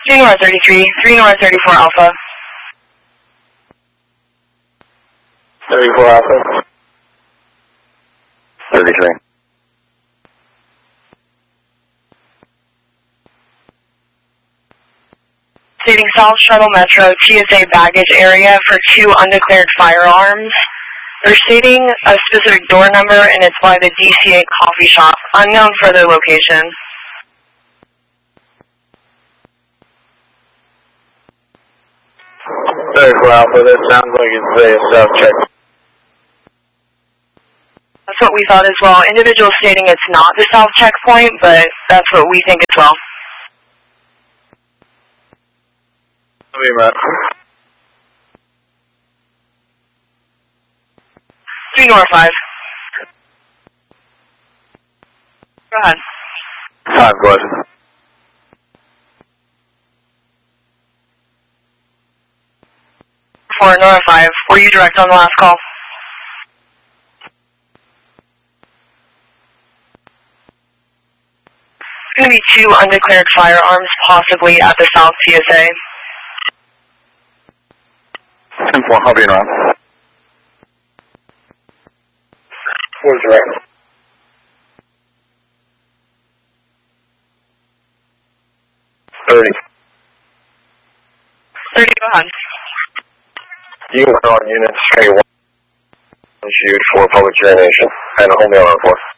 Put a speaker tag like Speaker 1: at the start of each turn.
Speaker 1: 2 North 33, 3 North 34 Alpha.
Speaker 2: 34 Alpha. 33.
Speaker 1: Stating South Shuttle Metro TSA baggage area for 2 undeclared firearms. They're stating a specific door number and it's by the DCA coffee shop. Unknown further location.
Speaker 2: Alpha, that sounds like it's a self-check.
Speaker 1: That's what we thought as well. Individual stating it's not the south checkpoint, but that's what we think as well.
Speaker 2: Matt.
Speaker 1: 3 North 5. Go ahead.
Speaker 2: 5, go ahead.
Speaker 1: For North 5, were you direct on the last call? Going to be 2 undeclared firearms, possibly at the South TSA.
Speaker 2: 10-4, I'll be around. 4 direct. 30.
Speaker 1: 30, go ahead.
Speaker 2: You can put on units, 1 issued for public urination, and a home mail report.